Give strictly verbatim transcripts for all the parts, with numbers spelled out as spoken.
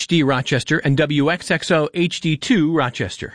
D Rochester and W X X O H D two Rochester.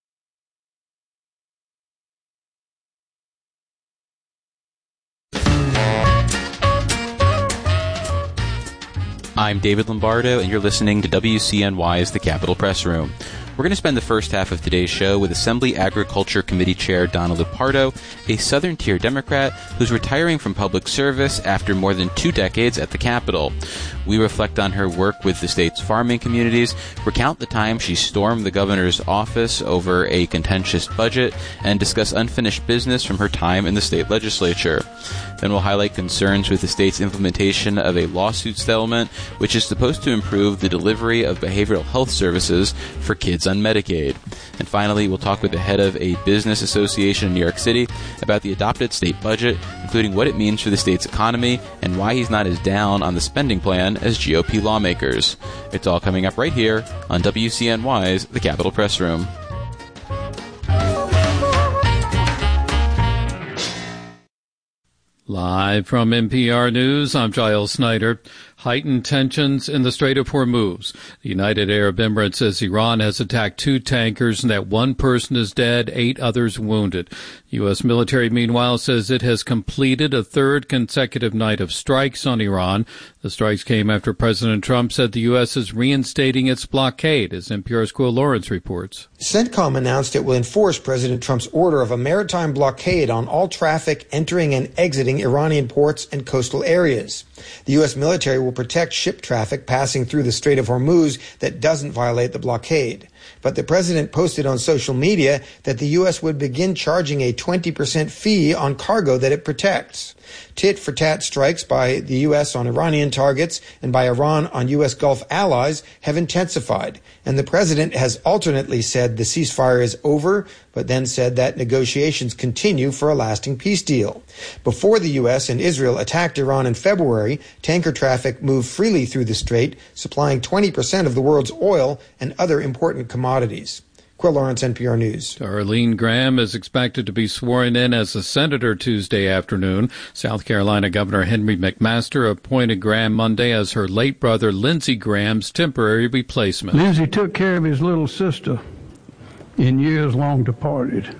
I'm David Lombardo, and you're listening to W C N Y's The Capitol Press Room. We're going to spend the first half of today's show with Assembly Agriculture Committee Chair Donna Lupardo, a Southern Tier Democrat who's retiring from public service after more than two decades at the Capitol. We reflect on her work with the state's farming communities, recount the time she stormed the governor's office over a contentious budget, and discuss unfinished business from her time in the state legislature. Then we'll highlight concerns with the state's implementation of a lawsuit settlement, which is supposed to improve the delivery of behavioral health services for kids on Medicaid. And finally, we'll talk with the head of a business association in New York City about the adopted state budget, including what it means for the state's economy and why he's not as down on the spending plan as G O P lawmakers. It's all coming up right here on W C N Y's The Capitol Press Room. Live from N P R News, I'm Giles Snyder. Heightened tensions in the Strait of Hormuz. The United Arab Emirates says Iran has attacked two tankers and that one person is dead, eight others wounded. U S military, meanwhile, says it has completed a third consecutive night of strikes on Iran. The strikes came after President Trump said the U S is reinstating its blockade, as N P R's Quill Lawrence reports. CENTCOM announced it will enforce President Trump's order of a maritime blockade on all traffic entering and exiting Iranian ports and coastal areas. The U S military will protect ship traffic passing through the Strait of Hormuz that doesn't violate the blockade. But the president posted on social media that the U S would begin charging a twenty percent fee on cargo that it protects. Tit-for-tat strikes by the U S on Iranian targets and by Iran on U S Gulf allies have intensified, and the president has alternately said the ceasefire is over, but then said that negotiations continue for a lasting peace deal. Before the U S and Israel attacked Iran in February, tanker traffic moved freely through the strait, supplying twenty percent of the world's oil and other important commodities. Quill Lawrence, N P R News. Darlene Graham is expected to be sworn in as a senator Tuesday afternoon. South Carolina Governor Henry McMaster appointed Graham Monday as her late brother Lindsey Graham's temporary replacement. Lindsey took care of his little sister in years long departed.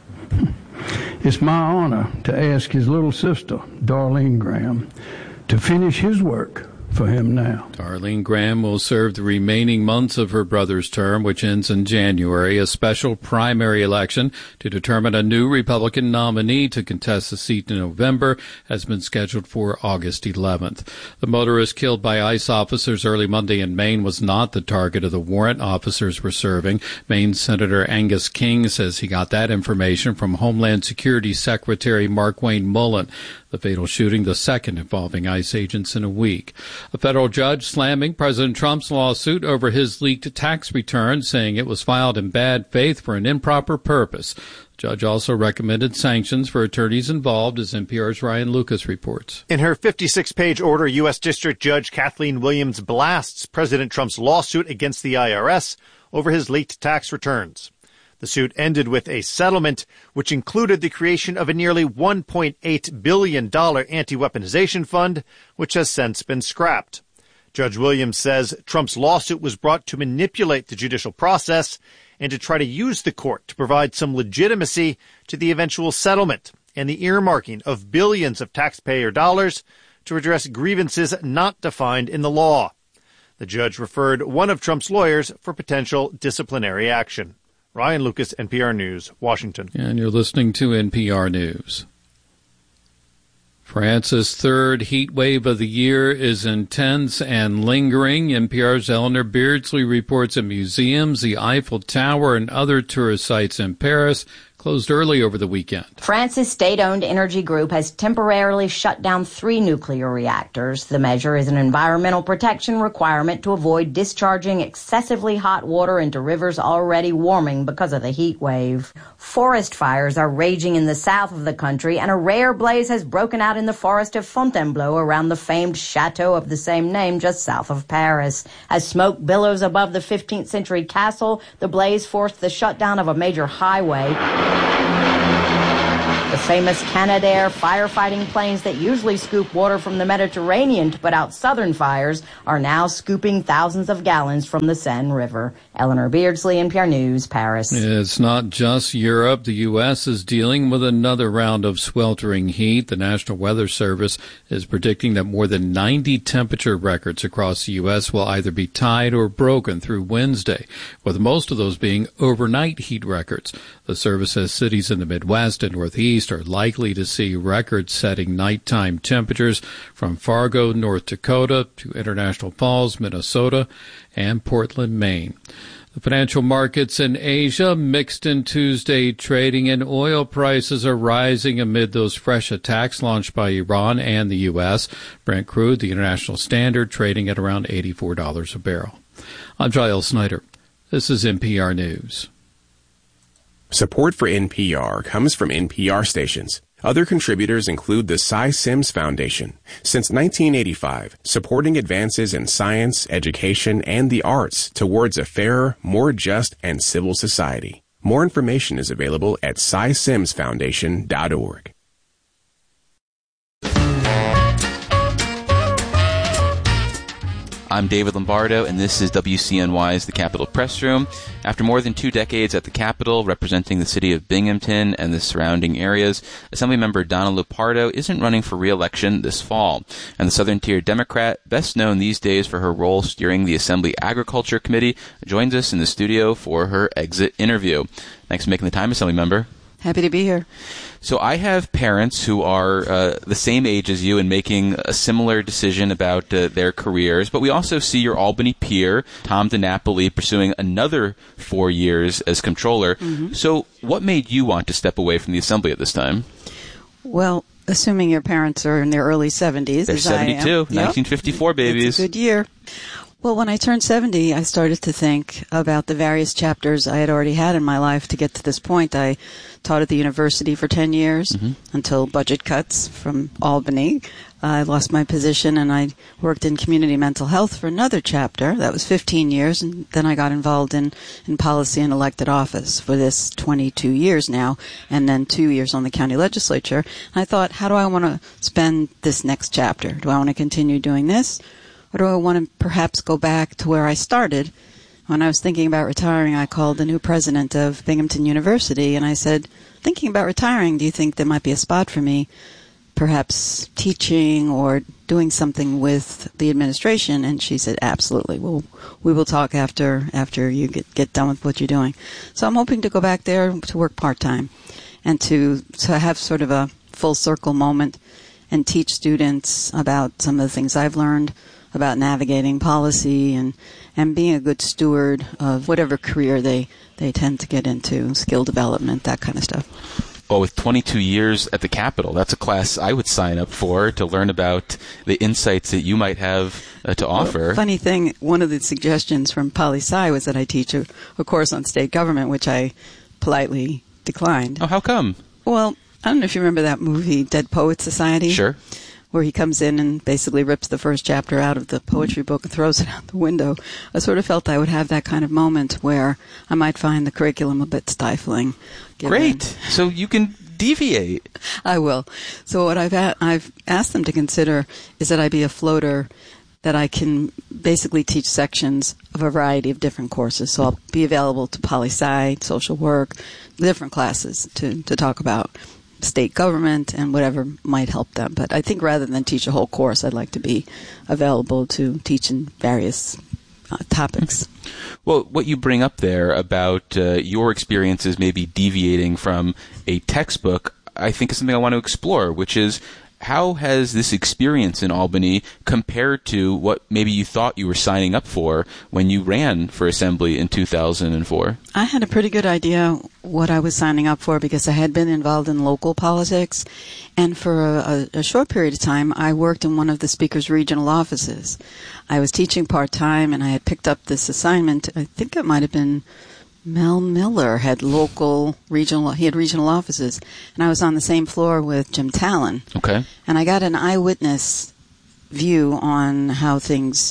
It's my honor to ask his little sister, Darlene Graham, to finish his work for him now. Darlene Graham will serve the remaining months of her brother's term, which ends in January. A special primary election to determine a new Republican nominee to contest the seat in November has been scheduled for August eleventh. The motorist killed by ICE officers early Monday in Maine was not the target of the warrant officers were serving. Maine Senator Angus King says he got that information from Homeland Security Secretary Markwayne Mullin. The fatal shooting, the second involving ICE agents in a week. A federal judge slamming President Trump's lawsuit over his leaked tax return, saying it was filed in bad faith for an improper purpose. The judge also recommended sanctions for attorneys involved, as N P R's Ryan Lucas reports. In her fifty-six page order, U S. District Judge Kathleen Williams blasts President Trump's lawsuit against the I R S over his leaked tax returns. The suit ended with a settlement which included the creation of a nearly one point eight billion dollars anti-weaponization fund, which has since been scrapped. Judge Williams says Trump's lawsuit was brought to manipulate the judicial process and to try to use the court to provide some legitimacy to the eventual settlement and the earmarking of billions of taxpayer dollars to address grievances not defined in the law. The judge referred one of Trump's lawyers for potential disciplinary action. Ryan Lucas, N P R News, Washington. And you're listening to N P R News. France's third heat wave of the year is intense and lingering. N P R's Eleanor Beardsley reports that museums, the Eiffel Tower, and other tourist sites in Paris closed early over the weekend. France's state-owned energy group has temporarily shut down three nuclear reactors. The measure is an environmental protection requirement to avoid discharging excessively hot water into rivers already warming because of the heat wave. Forest fires are raging in the south of the country, and a rare blaze has broken out in the forest of Fontainebleau around the famed chateau of the same name just south of Paris. As smoke billows above the fifteenth century castle, the blaze forced the shutdown of a major highway. The famous Canadair firefighting planes that usually scoop water from the Mediterranean to put out southern fires are now scooping thousands of gallons from the Seine River. Eleanor Beardsley, N P R News, Paris. It's not just Europe. The U S is dealing with another round of sweltering heat. The National Weather Service is predicting that more than ninety temperature records across the U S will either be tied or broken through Wednesday, with most of those being overnight heat records. The service says cities in the Midwest and Northeast are likely to see record-setting nighttime temperatures from Fargo, North Dakota, to International Falls, Minnesota, and Portland, Maine. The financial markets in Asia mixed in Tuesday trading, and oil prices are rising amid those fresh attacks launched by Iran and the U S. Brent crude, the international standard, trading at around eighty-four dollars a barrel. I'm Giles Snyder. This is N P R News. Support for N P R comes from N P R stations. Other contributors include the Cy Sims Foundation. Since nineteen eighty-five, supporting advances in science, education, and the arts towards a fairer, more just, and civil society. More information is available at cy sims foundation dot org. I'm David Lombardo, and this is W C N Y's The Capitol Press Room. After more than two decades at the Capitol, representing the city of Binghamton and the surrounding areas, Assemblymember Donna Lupardo isn't running for re-election this fall. And the Southern Tier Democrat, best known these days for her role steering the Assembly Agriculture Committee, joins us in the studio for her exit interview. Thanks for making the time, Assemblymember. Happy to be here. So I have parents who are uh, the same age as you and making a similar decision about uh, their careers, but we also see your Albany peer, Tom DiNapoli, pursuing another four years as comptroller. Mm-hmm. So what made you want to step away from the Assembly at this time? Well, assuming your parents are in their early seventies. They're as seventy-two, I am. nineteen fifty-four Yep. babies. It's a good year. Well, when I turned seventy, I started to think about the various chapters I had already had in my life to get to this point. I taught at the university for ten years mm-hmm. until budget cuts from Albany. I lost my position, and I worked in community mental health for another chapter. That was fifteen years, and then I got involved in, in policy and elected office for this twenty-two years now, and then two years on the county legislature. And I thought, how do I want to spend this next chapter? Do I want to continue doing this? Or do I want to perhaps go back to where I started? When I was thinking about retiring, I called the new president of Binghamton University, and I said, thinking about retiring, do you think there might be a spot for me, perhaps teaching or doing something with the administration? And she said, absolutely. We'll, we will talk after after you get, get done with what you're doing. So I'm hoping to go back there to work part-time and to, to have sort of a full circle moment and teach students about some of the things I've learned about navigating policy and, and being a good steward of whatever career they, they tend to get into, skill development, that kind of stuff. Well, with twenty-two years at the Capitol, that's a class I would sign up for to learn about the insights that you might have uh, to offer. Well, funny thing, one of the suggestions from poli-sci was that I teach a, a course on state government, which I politely declined. Oh, how come? Well, I don't know if you remember that movie, Dead Poets Society. Sure. Where he comes in and basically rips the first chapter out of the poetry book and throws it out the window. I sort of felt I would have that kind of moment where I might find the curriculum a bit stifling. Great. So you can deviate. I will. So what I've a- I've asked them to consider is that I be a floater, that I can basically teach sections of a variety of different courses. So I'll be available to poli-sci, social work, different classes to, to talk about state government and whatever might help them. But I think rather than teach a whole course, I'd like to be available to teach in various uh, topics. Well, what you bring up there about uh, your experiences maybe deviating from a textbook, I think is something I want to explore, which is how has this experience in Albany compared to what maybe you thought you were signing up for when you ran for Assembly in two thousand four? I had a pretty good idea what I was signing up for because I had been involved in local politics. And for a, a, a short period of time, I worked in one of the Speaker's regional offices. I was teaching part-time, and I had picked up this assignment. I think it might have been Mel Miller had local regional, he had regional offices, and I was on the same floor with Jim Talon. Okay. And I got an eyewitness view on how things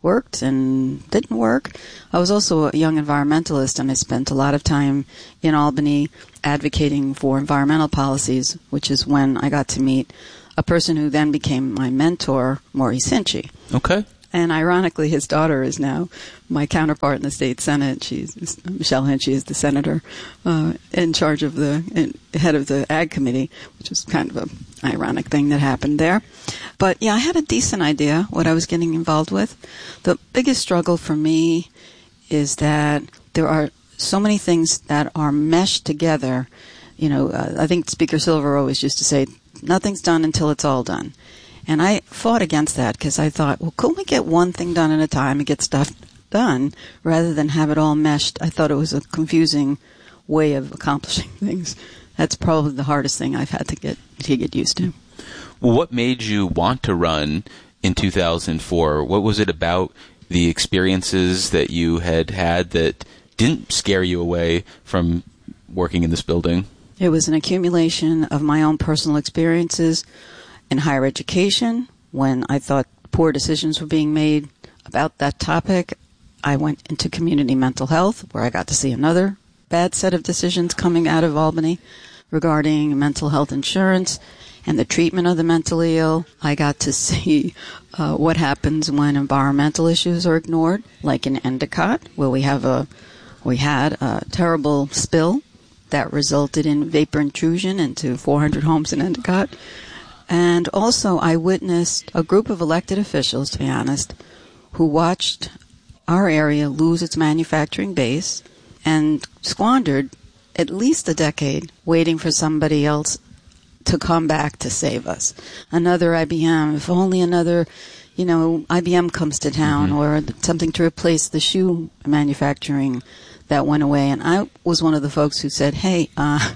worked and didn't work. I was also a young environmentalist, and I spent a lot of time in Albany advocating for environmental policies, which is when I got to meet a person who then became my mentor, Maurice Hinchey. Okay. And ironically, his daughter is now my counterpart in the state senate. She's Michelle Hinchey is the senator uh, in charge of the in, head of the Ag Committee, which is kind of an ironic thing that happened there. But yeah, I had a decent idea what I was getting involved with. The biggest struggle for me is that there are so many things that are meshed together. You know, uh, I think Speaker Silver always used to say, "Nothing's done until it's all done." And I fought against that because I thought, well, couldn't we get one thing done at a time and get stuff done rather than have it all meshed? I thought it was a confusing way of accomplishing things. That's probably the hardest thing I've had to get to get used to. Well, what made you want to run in two thousand four? What was it about the experiences that you had had that didn't scare you away from working in this building? It was an accumulation of my own personal experiences in higher education. When I thought poor decisions were being made about that topic, I went into community mental health, where I got to see another bad set of decisions coming out of Albany regarding mental health insurance and the treatment of the mentally ill. I got to see uh, what happens when environmental issues are ignored, like in Endicott, where we have a we had a terrible spill that resulted in vapor intrusion into four hundred homes in Endicott. And also, I witnessed a group of elected officials, to be honest, who watched our area lose its manufacturing base and squandered at least a decade waiting for somebody else to come back to save us. Another I B M, if only another, you know, I B M comes to town, mm-hmm. or something to replace the shoe manufacturing that went away. And I was one of the folks who said, hey, uh,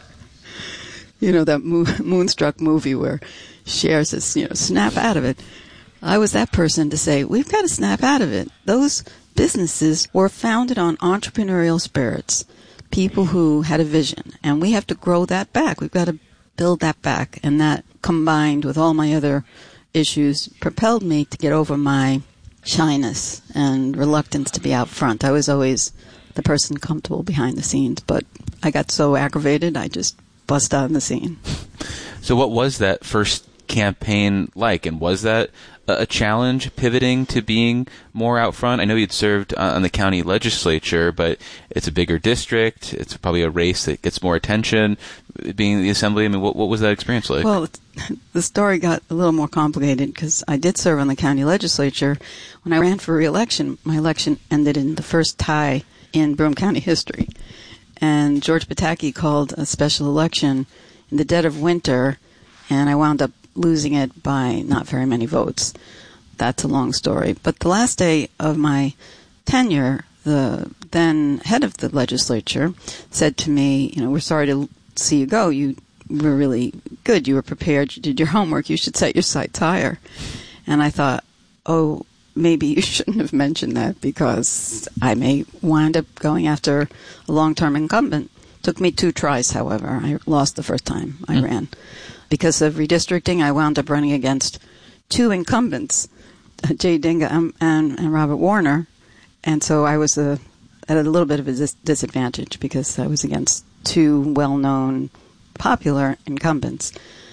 you know, that mo- Moonstruck movie where Cher says, you know, snap out of it. I was that person to say, we've got to snap out of it. Those businesses were founded on entrepreneurial spirits, people who had a vision, and we have to grow that back. We've got to build that back, and that, combined with all my other issues, propelled me to get over my shyness and reluctance to be out front. I was always the person comfortable behind the scenes, but I got so aggravated, I just bust out in the scene. So what was that first campaign like, and was that a challenge pivoting to being more out front? I know you'd served on the county legislature, but it's a bigger district. It's probably a race that gets more attention. Being in the assembly, I mean, what, what was that experience like? Well, the story got a little more complicated because I did serve on the county legislature. When I ran for re-election, my election ended in the first tie in Broome County history. And George Pataki called a special election in the dead of winter, and I wound up losing it by not very many votes. That's a long story. But the last day of my tenure, the then head of the legislature said to me, you know, we're sorry to see you go. You were really good. You were prepared. You did your homework. You should set your sights higher. And I thought, oh, maybe you shouldn't have mentioned that because I may wind up going after a long-term incumbent. Took me two tries, however. I lost the first time I mm. ran. Because of redistricting, I wound up running against two incumbents, Jay Dinga and, and, and Robert Warner. And so I was a, at a little bit of a dis- disadvantage because I was against two well-known, popular incumbents.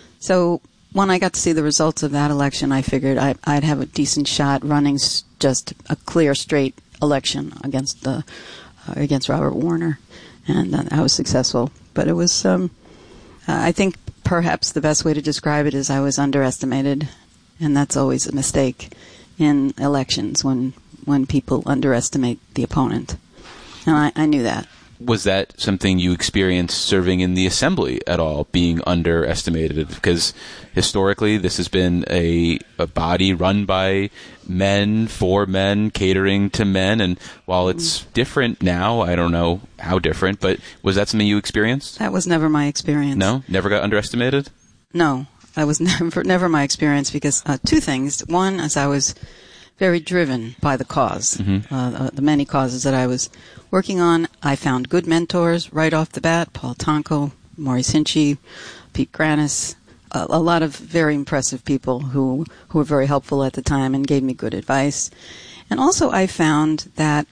So when I got to see the results of that election, I figured I, I'd have a decent shot running s- just a clear, straight election against the uh, against Robert Warner. And uh, I was successful. But it was, um, uh, I think, perhaps the best way to describe it is I was underestimated, and that's always a mistake in elections when when people underestimate the opponent. And I, I knew that. Was that something you experienced serving in the assembly at all, being underestimated? Because historically, this has been a, a body run by men, for men, catering to men. And while it's different now, I don't know how different, but was that something you experienced? That was never my experience. No? Never got underestimated? No. That was never, never my experience because uh, two things. One, as I was very driven by the cause, mm-hmm. uh, the many causes that I was working on. I found good mentors right off the bat, Paul Tonko, Maurice Hinchey, Pete Granis, a, a lot of very impressive people who, who were very helpful at the time and gave me good advice. And also I found that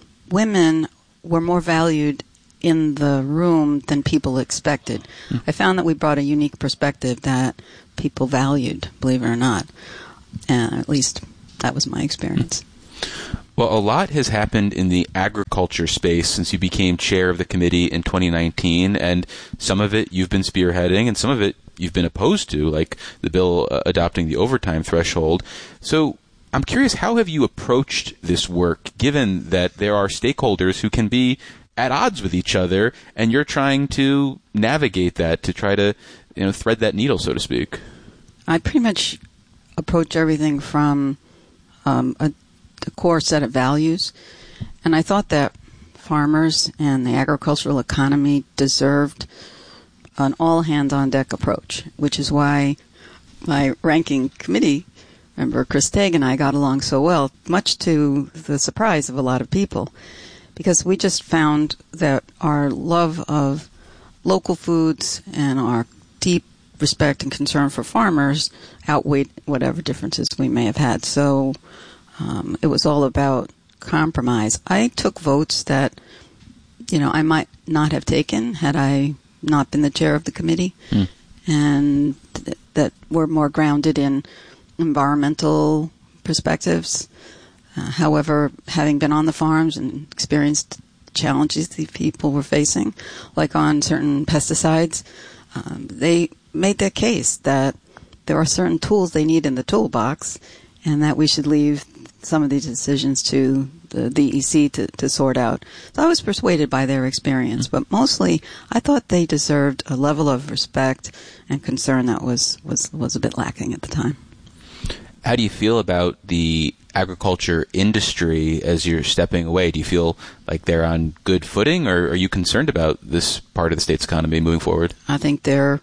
women were more valued in the room than people expected. Mm. I found that we brought a unique perspective that people valued, believe it or not. And at least that was my experience. Mm. Well, a lot has happened in the agriculture space since you became chair of the committee in twenty nineteen, and some of it you've been spearheading, and some of it you've been opposed to, like the bill uh, adopting the overtime threshold. So I'm curious, how have you approached this work, given that there are stakeholders who can be at odds with each other, and you're trying to navigate that, to try to, you know, thread that needle, so to speak? I pretty much approach everything from um, a the core set of values, and I thought that farmers and the agricultural economy deserved an all-hands-on-deck approach, which is why my ranking committee member, Chris Tague, and I got along so well, much to the surprise of a lot of people, because we just found that our love of local foods and our deep respect and concern for farmers outweighed whatever differences we may have had. So Um, it was all about compromise. I took votes that, you know, I might not have taken had I not been the chair of the committee, mm. and th- that were more grounded in environmental perspectives. Uh, however, having been on the farms and experienced challenges these people were facing, like on certain pesticides, um, they made their case that there are certain tools they need in the toolbox, and that we should leave some of these decisions to the D E C to, to sort out. So I was persuaded by their experience, but mostly I thought they deserved a level of respect and concern that was, was, was a bit lacking at the time. How do you feel about the agriculture industry as you're stepping away? Do you feel like they're on good footing, or are you concerned about this part of the state's economy moving forward? I think they're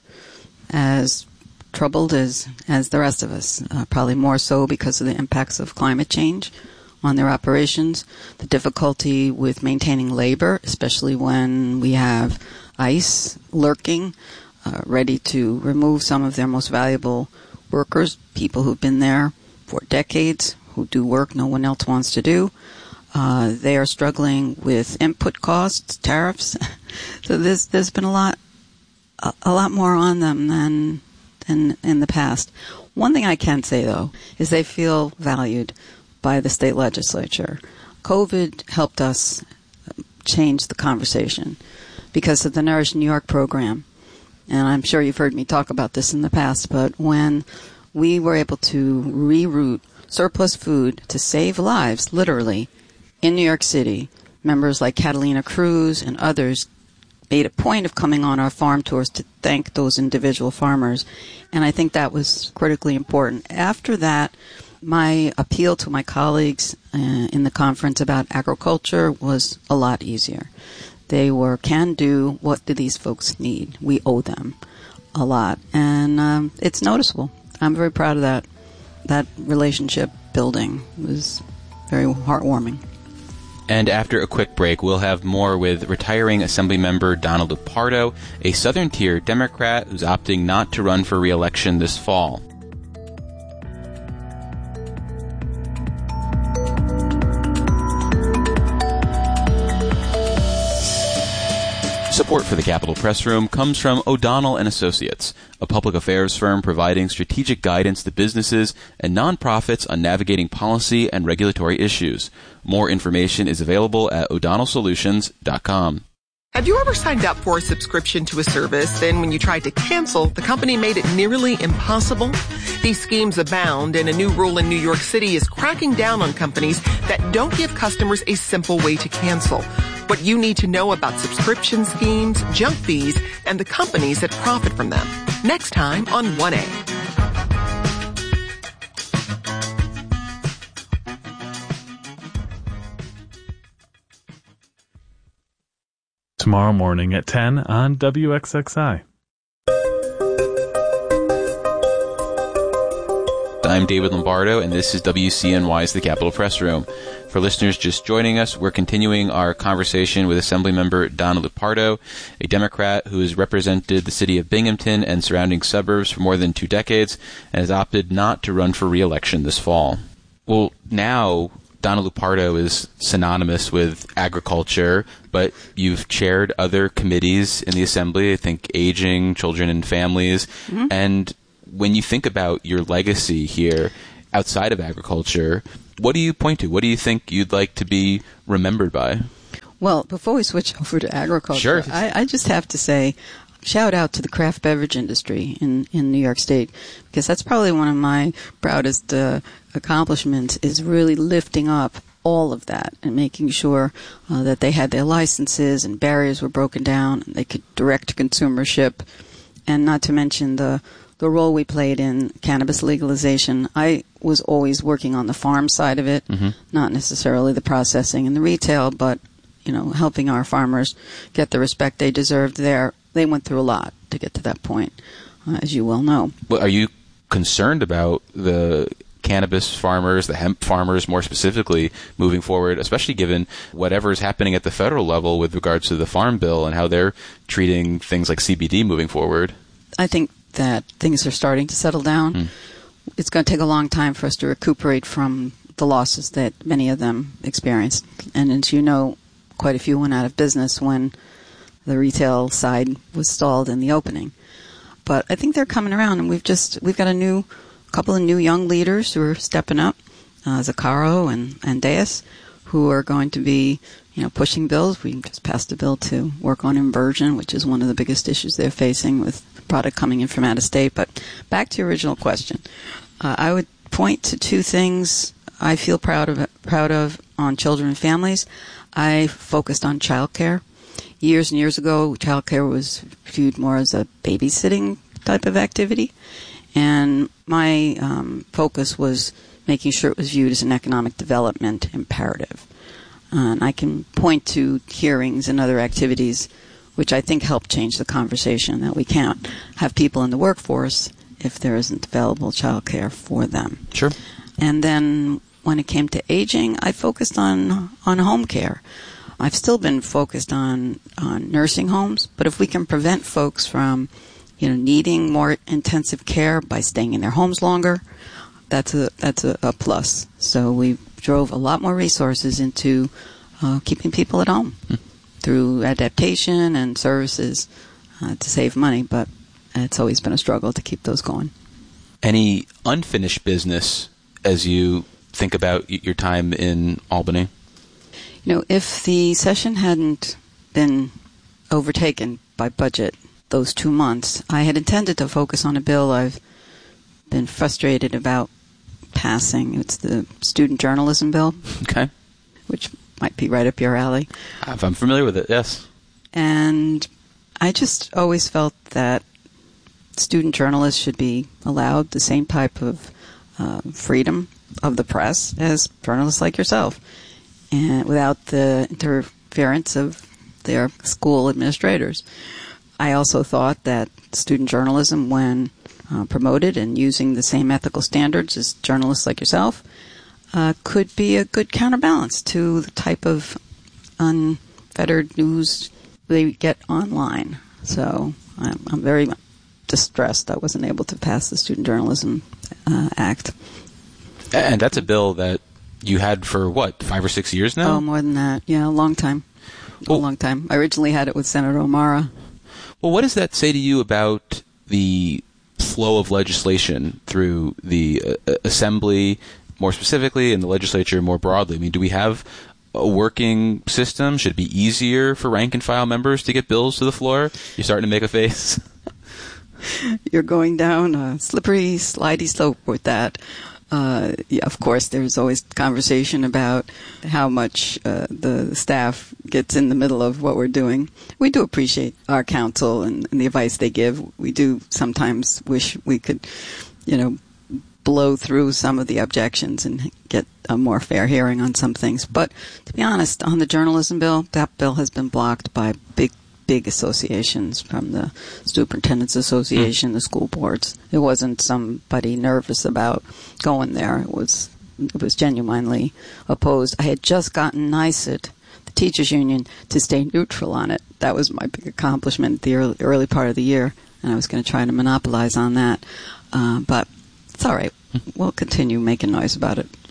as troubled as as the rest of us, uh, probably more so because of the impacts of climate change on their operations, the difficulty with maintaining labor, especially when we have ICE lurking, uh, ready to remove some of their most valuable workers, people who've been there for decades, who do work no one else wants to do. Uh, they are struggling with input costs, tariffs. So there's there's been a lot a, a lot more on them than than in the past. One thing I can say, though, is they feel valued by the state legislature. COVID helped us change the conversation because of the Nourish New York program. And I'm sure you've heard me talk about this in the past, but when we were able to reroute surplus food to save lives, literally, in New York City, members like Catalina Cruz and others made a point of coming on our farm tours to thank those individual farmers. And I think that was critically important. After that, my appeal to my colleagues uh, in the conference about agriculture was a lot easier. They were, can do, what do these folks need? We owe them a lot. And um, it's noticeable. I'm very proud of that. That relationship building was very heartwarming. And after a quick break, we'll have more with retiring Assemblymember Donald Lupardo, a Southern Tier Democrat who's opting not to run for re-election this fall. Support for the Capitol Press Room comes from O'Donnell and Associates, a public affairs firm providing strategic guidance to businesses and nonprofits on navigating policy and regulatory issues. More information is available at o'donnell solutions dot com. Have you ever signed up for a subscription to a service, then when you tried to cancel, the company made it nearly impossible? These schemes abound, and a new rule in New York City is cracking down on companies that don't give customers a simple way to cancel. What you need to know about subscription schemes, junk fees, and the companies that profit from them. Next time on one A. Tomorrow morning at ten on W X X I. I'm David Lombardo, and this is W C N Y's The Capitol Press Room. For listeners just joining us, we're continuing our conversation with Assemblymember Donald Lupardo, a Democrat who has represented the city of Binghamton and surrounding suburbs for more than two decades and has opted not to run for re-election this fall. Well, now Donna Lupardo is synonymous with agriculture, but you've chaired other committees in the Assembly, I think Aging, Children and Families. Mm-hmm. And when you think about your legacy here outside of agriculture, what do you point to? What do you think you'd like to be remembered by? Well, before we switch over to agriculture, sure. I, I just have to say, shout out to the craft beverage industry in, in New York State, because that's probably one of my proudest uh, accomplishments, is really lifting up all of that and making sure uh, that they had their licenses and barriers were broken down, and they could direct consumership, and not to mention the the role we played in cannabis legalization. I was always working on the farm side of it, mm-hmm. not necessarily the processing and the retail, but you know, helping our farmers get the respect they deserved there. They went through a lot to get to that point, uh, as you well know. Well, are you concerned about the cannabis farmers, the hemp farmers more specifically, moving forward, especially given whatever is happening at the federal level with regards to the Farm Bill and how they're treating things like C B D moving forward? I think that things are starting to settle down. Hmm. It's going to take a long time for us to recuperate from the losses that many of them experienced. And as you know, quite a few went out of business when the retail side was stalled in the opening. But I think they're coming around, and we've just we've got a new couple of new young leaders who are stepping up, uh, Zaccaro and, and Deus, who are going to be, you know, pushing bills. We just passed a bill to work on inversion, which is one of the biggest issues they're facing with product coming in from out of state. But back to your original question, uh, I would point to two things I feel proud of proud of on children and families. I focused on child care. Years and years ago, child care was viewed more as a babysitting type of activity, and my um, focus was making sure it was viewed as an economic development imperative. Uh, and I can point to hearings and other activities which I think help change the conversation, that we can't have people in the workforce if there isn't available child care for them. Sure. And then when it came to aging, I focused on, on home care. I've still been focused on, on nursing homes, but if we can prevent folks from, you know, needing more intensive care by staying in their homes longer, that's a that's a, a plus. So we drove a lot more resources into uh, keeping people at home hmm. through adaptation and services uh, to save money, but it's always been a struggle to keep those going. Any unfinished business as you think about your time in Albany? You know, if the session hadn't been overtaken by budget those two months, I had intended to focus on a bill I've been frustrated about passing. It's the student journalism bill. Okay. Which might be right up your alley. I'm familiar with it, yes. And I just always felt that student journalists should be allowed the same type of uh, freedom of the press as journalists like yourself, and without the interference of their school administrators. I also thought that student journalism, when uh, promoted and using the same ethical standards as journalists like yourself, uh, could be a good counterbalance to the type of unfettered news they get online. So I'm, I'm very distressed I wasn't able to pass the Student Journalism uh, Act. And that's a bill that you had for, what, five or six years now? Oh, more than that. Yeah, a long time. Well, a long time. I originally had it with Senator O'Mara. Well, what does that say to you about the flow of legislation through the uh, Assembly, more specifically, and the legislature more broadly? I mean, do we have a working system? Should it be easier for rank-and-file members to get bills to the floor? You're starting to make a face. You're going down a slippery, slidey slope with that. Uh, yeah, of course, there's always conversation about how much uh, the staff gets in the middle of what we're doing. We do appreciate our counsel and, and the advice they give. We do sometimes wish we could, you know, blow through some of the objections and get a more fair hearing on some things. But to be honest, on the journalism bill, that bill has been blocked by big big associations, from the Superintendent's Association, mm. the school boards. It wasn't somebody nervous about going there. It was it was genuinely opposed. I had just gotten NYSUT, the teachers union, to stay neutral on it. That was my big accomplishment at the early, early part of the year, and I was going to try to monopolize on that. Uh, but it's all right. We'll continue making noise about it.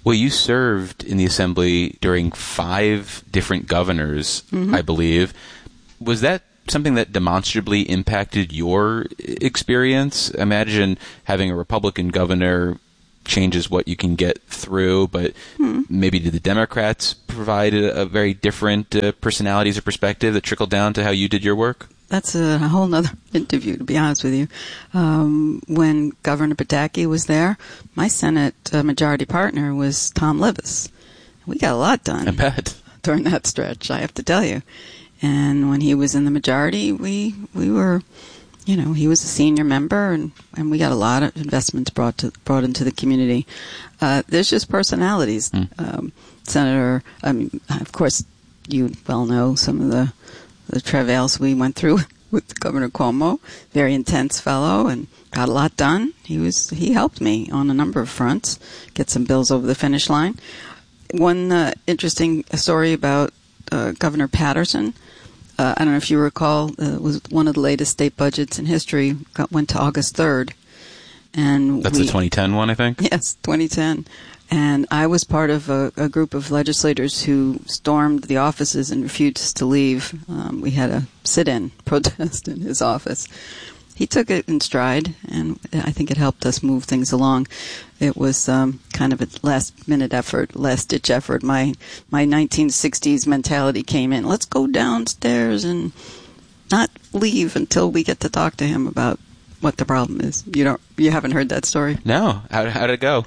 Well, you served in the Assembly during five different governors, mm-hmm. I believe. Was that something that demonstrably impacted your experience? Imagine having a Republican governor changes what you can get through, but hmm. maybe did the Democrats provide a, a very different uh, personalities or perspective that trickled down to how you did your work? That's a whole nother interview, to be honest with you. Um, when Governor Pataki was there, my Senate uh, majority partner was Tom Livis. We got a lot done. I bet. During that stretch, I have to tell you. And when he was in the majority, we we were, you know, he was a senior member, and, and we got a lot of investments brought to brought into the community. Uh, there's just personalities. Mm. Um, Senator, I mean, of course, you well know some of the the travails we went through with Governor Cuomo. Very intense fellow, and got a lot done. He was he helped me on a number of fronts get some bills over the finish line. One uh, interesting story about uh, Governor Patterson. Uh, I don't know if you recall, uh, it was one of the latest state budgets in history, got, went to August third. And That's we, the twenty ten one, I think? Yes, twenty ten. And I was part of a, a group of legislators who stormed the offices and refused to leave. Um, we had a sit-in protest in his office. He took it in stride, and I think it helped us move things along. It was um, kind of a last-minute effort, last-ditch effort. My my nineteen sixties mentality came in. Let's go downstairs and not leave until we get to talk to him about what the problem is. You don't, you haven't heard that story? No. How how did it go?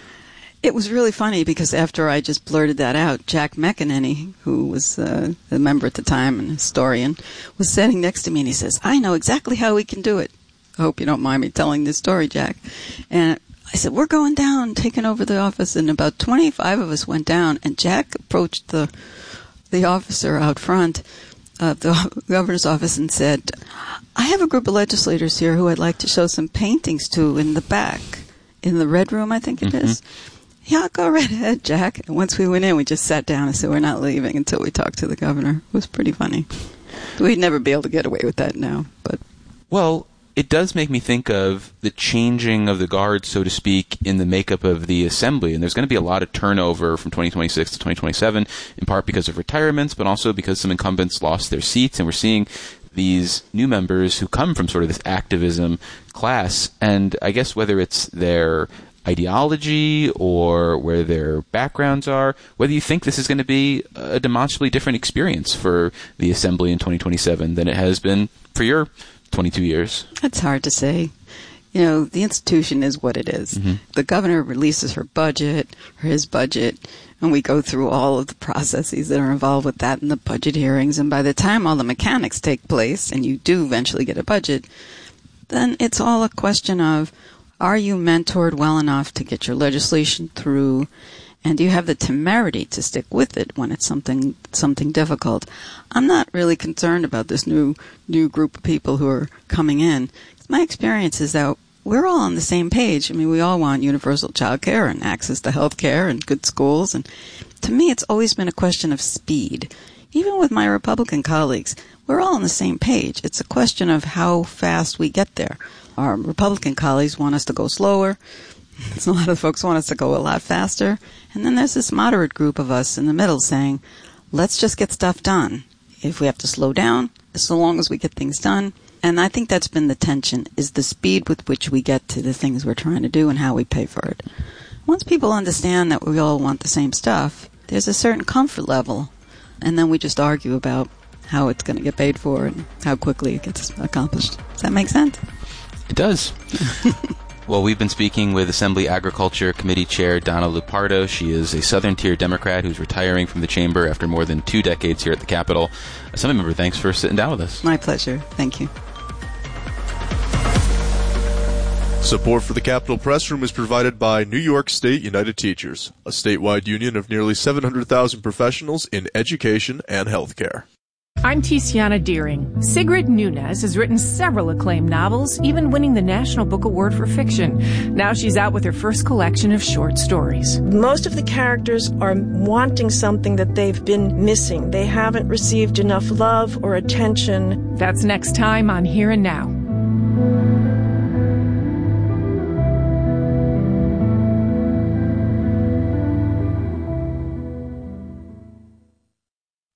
It was really funny because after I just blurted that out, Jack McEnany, who was uh, a member at the time and a historian, was sitting next to me, and he says, I know exactly how we can do it. I hope you don't mind me telling this story, Jack. And I said, we're going down, taking over the office, and about twenty-five of us went down, and Jack approached the the officer out front of the governor's office and said, I have a group of legislators here who I'd like to show some paintings to in the back, in the Red Room, I think it mm-hmm. is. Yeah, go right ahead, Jack. And once we went in, we just sat down and said, we're not leaving until we talk to the governor. It was pretty funny. We'd never be able to get away with that now. But Well, it does make me think of the changing of the guard, so to speak, in the makeup of the Assembly. And there's going to be a lot of turnover from twenty twenty-six to twenty twenty-seven, in part because of retirements, but also because some incumbents lost their seats. And we're seeing these new members who come from sort of this activism class. And I guess whether it's their ideology or where their backgrounds are, whether you think this is going to be a demonstrably different experience for the Assembly in twenty twenty-seven than it has been for your twenty-two years. That's hard to say. You know, the institution is what it is. Mm-hmm. The governor releases her budget, or his budget, and we go through all of the processes that are involved with that in the budget hearings. And by the time all the mechanics take place and you do eventually get a budget, then it's all a question of, are you mentored well enough to get your legislation through, and do you have the temerity to stick with it when it's something something difficult? I'm not really concerned about this new new group of people who are coming in. My experience is that we're all on the same page. I mean, we all want universal child care and access to health care and good schools. And to me, it's always been a question of speed. Even with my Republican colleagues, we're all on the same page. It's a question of how fast we get there. Our Republican colleagues want us to go slower. A lot of folks want us to go a lot faster. And then there's this moderate group of us in the middle saying, let's just get stuff done. If we have to slow down, so long as we get things done. And I think that's been the tension, is the speed with which we get to the things we're trying to do and how we pay for it. Once people understand that we all want the same stuff, there's a certain comfort level. And then we just argue about how it's going to get paid for and how quickly it gets accomplished. Does that make sense? It does. Well, we've been speaking with Assembly Agriculture Committee Chair Donna Lupardo. She is a Southern Tier Democrat who's retiring from the chamber after more than two decades here at the Capitol. Assembly member, thanks for sitting down with us. My pleasure. Thank you. Support for the Capitol Press Room is provided by New York State United Teachers, a statewide union of nearly seven hundred thousand professionals in education and healthcare. I'm Tiziana Deering. Sigrid Nunez has written several acclaimed novels, even winning the National Book Award for Fiction. Now she's out with her first collection of short stories. Most of the characters are wanting something that they've been missing. They haven't received enough love or attention. That's next time on Here and Now.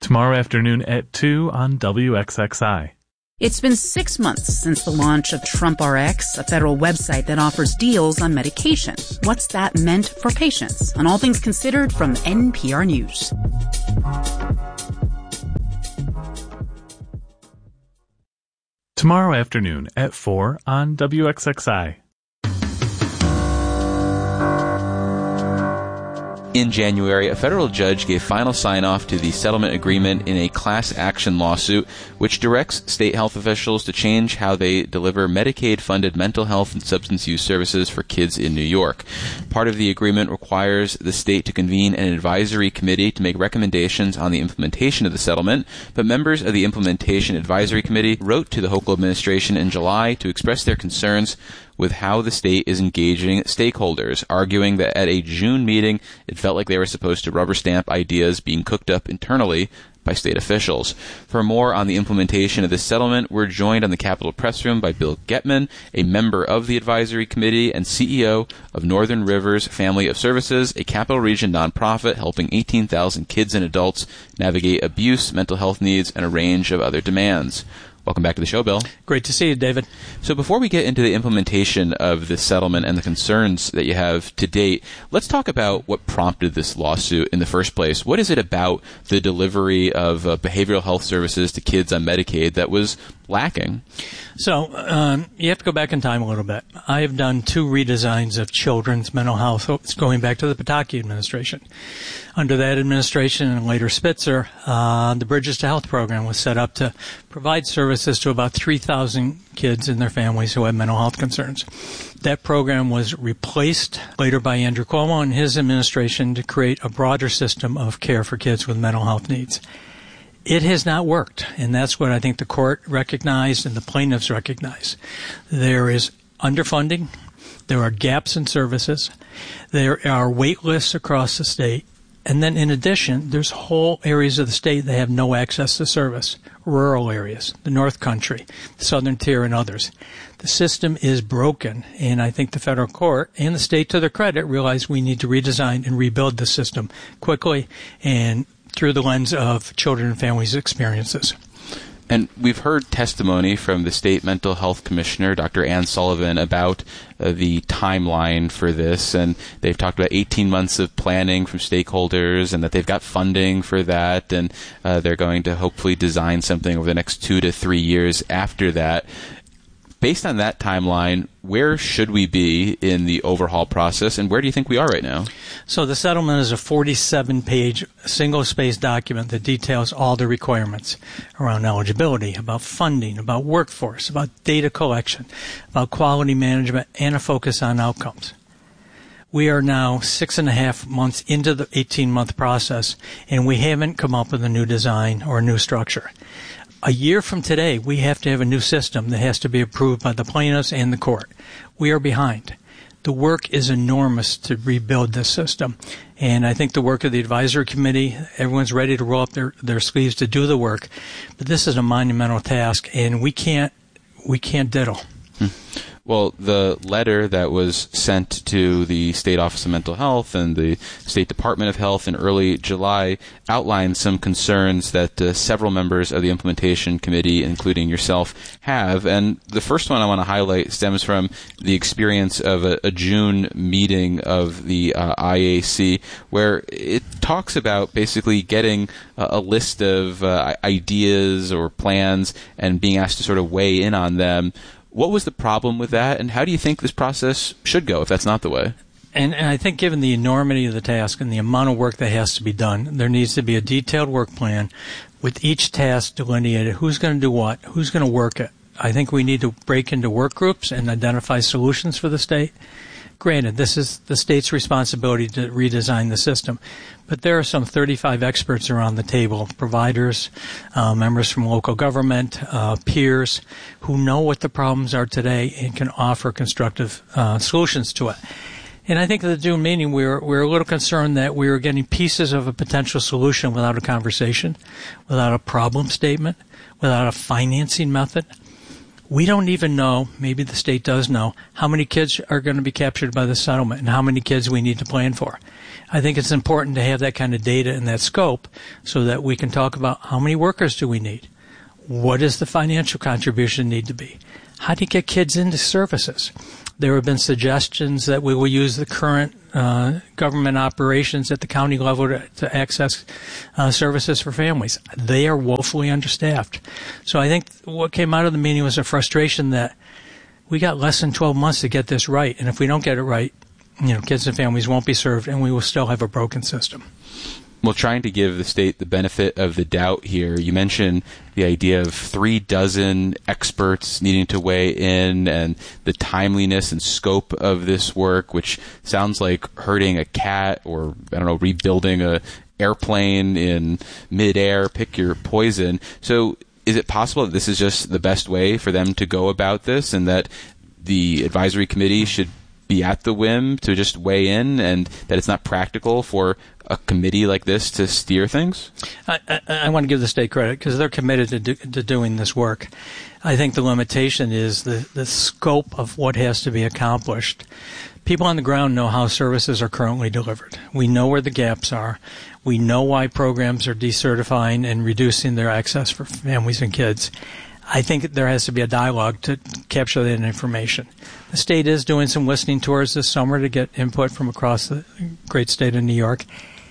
Tomorrow afternoon at two on W X X I. It's been six months since the launch of Trump R X, a federal website that offers deals on medication. What's that meant for patients? On All Things Considered from N P R News. Tomorrow afternoon at four on W X X I. In January, a federal judge gave final sign-off to the settlement agreement in a class action lawsuit which directs state health officials to change how they deliver Medicaid-funded mental health and substance use services for kids in New York. Part of the agreement requires the state to convene an advisory committee to make recommendations on the implementation of the settlement, but members of the Implementation Advisory Committee wrote to the Hochul administration in July to express their concerns with how the state is engaging stakeholders, arguing that at a June meeting, it felt like they were supposed to rubber stamp ideas being cooked up internally by state officials. For more on the implementation of this settlement, we're joined on the Capitol Press Room by Bill Getman, a member of the advisory committee and C E O of Northern Rivers Family of Services, a Capital Region nonprofit helping eighteen thousand kids and adults navigate abuse, mental health needs, and a range of other demands. Welcome back to the show, Bill. Great to see you, David. So before we get into the implementation of this settlement and the concerns that you have to date, let's talk about what prompted this lawsuit in the first place. What is it about the delivery of uh, behavioral health services to kids on Medicaid that was lacking? So um, you have to go back in time a little bit. I have done two redesigns of children's mental health. It's going back to the Pataki administration. Under that administration and later Spitzer, uh, the Bridges to Health program was set up to provide services to about three thousand kids and their families who had mental health concerns. That program was replaced later by Andrew Cuomo and his administration to create a broader system of care for kids with mental health needs. It has not worked, and that's what I think the court recognized and the plaintiffs recognize. There is underfunding. There are gaps in services. There are wait lists across the state. And then in addition, there's whole areas of the state that have no access to service, rural areas, the North Country, the Southern Tier, and others. The system is broken, and I think the federal court and the state, to their credit, realize we need to redesign and rebuild the system quickly and through the lens of children and families' experiences. And we've heard testimony from the state mental health commissioner, Doctor Ann Sullivan, about uh, the timeline for this. And they've talked about eighteen months of planning from stakeholders and that they've got funding for that. And uh, they're going to hopefully design something over the next two to three years after that. Based on that timeline, where should we be in the overhaul process, and where do you think we are right now? So the settlement is a forty-seven page single-spaced document that details all the requirements around eligibility, about funding, about workforce, about data collection, about quality management, and a focus on outcomes. We are now six and a half months into the eighteen-month process, and we haven't come up with a new design or a new structure. A year from today, we have to have a new system that has to be approved by the plaintiffs and the court. We are behind. The work is enormous to rebuild this system. And I think the work of the advisory committee, everyone's ready to roll up their, their sleeves to do the work. But this is a monumental task, and we can't, we can't diddle. Hmm. Well, the letter that was sent to the State Office of Mental Health and the State Department of Health in early July outlined some concerns that uh, several members of the implementation committee, including yourself, have. And the first one I want to highlight stems from the experience of a, a June meeting of the uh, I A C, where it talks about basically getting a, a list of uh, ideas or plans and being asked to sort of weigh in on them. What was the problem with that, and how do you think this process should go if that's not the way? And, and I think given the enormity of the task and the amount of work that has to be done, there needs to be a detailed work plan with each task delineated. Who's going to do what? Who's going to work it? I think we need to break into work groups and identify solutions for the state. Granted, this is the state's responsibility to redesign the system, but there are some thirty-five experts around the table, providers, uh, members from local government, uh, peers, who know what the problems are today and can offer constructive uh, solutions to it. And I think at the June meeting, we were, we were a little concerned that we were getting pieces of a potential solution without a conversation, without a problem statement, without a financing method. We don't even know, maybe the state does know, how many kids are going to be captured by the settlement and how many kids we need to plan for. I think it's important to have that kind of data and that scope so that we can talk about how many workers do we need? What does the financial contribution need to be? How do you get kids into services? There have been suggestions that we will use the current uh, government operations at the county level to, to access uh, services for families. They are woefully understaffed. So I think what came out of the meeting was a frustration that we got less than twelve months to get this right. And if we don't get it right, you know, kids and families won't be served and we will still have a broken system. Well, trying to give the state the benefit of the doubt here, you mentioned the idea of three dozen experts needing to weigh in and the timeliness and scope of this work, which sounds like herding a cat or, I don't know, rebuilding a airplane in midair, pick your poison. So is it possible that this is just the best way for them to go about this and that the advisory committee should be at the whim to just weigh in and that it's not practical for a committee like this to steer things? I, I, I want to give the state credit because they're committed to, do, to doing this work. I think the limitation is the, the scope of what has to be accomplished. People on the ground know how services are currently delivered. We know where the gaps are. We know why programs are decertifying and reducing their access for families and kids. I think there has to be a dialogue to capture that information. The state is doing some listening tours this summer to get input from across the great state of New York.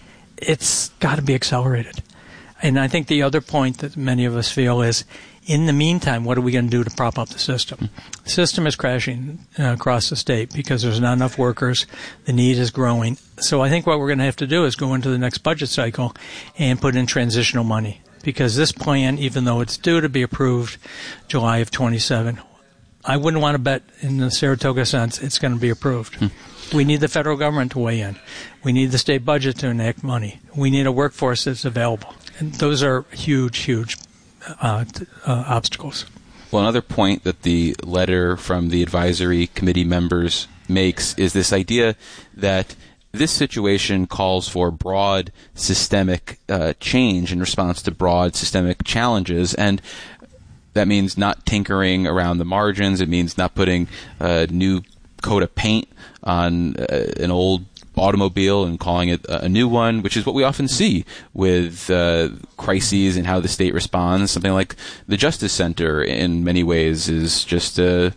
It's got to be accelerated. And I think the other point that many of us feel is, in the meantime, what are we going to do to prop up the system? The system is crashing uh, across the state because there's not enough workers. The need is growing. So I think what we're going to have to do is go into the next budget cycle and put in transitional money. Because this plan, even though it's due to be approved July of twenty-seven, I wouldn't want to bet in the Saratoga sense it's going to be approved. Hmm. We need the federal government to weigh in. We need the state budget to enact money. We need a workforce that's available. And those are huge, huge uh, uh, obstacles. Well, another point that the letter from the advisory committee members makes is this idea that this situation calls for broad systemic uh, change in response to broad systemic challenges, and that means not tinkering around the margins. It means not putting a new coat of paint on uh, an old automobile and calling it a new one, which is what we often see with uh, crises and how the state responds. Something like the Justice Center in many ways is just a